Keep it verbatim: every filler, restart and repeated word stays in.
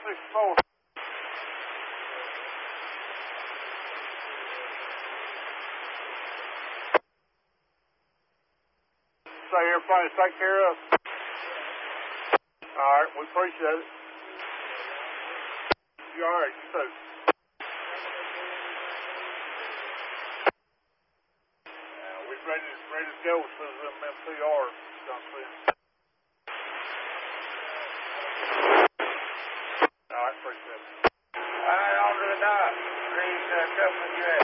sixty-four. So everybody's taken care of? All right, we appreciate it. You all right, you too. Uh, we ready, ready to go as soon as them M P R comes in. All right, appreciate it. All right, on to the dock. Please, uh, come with you.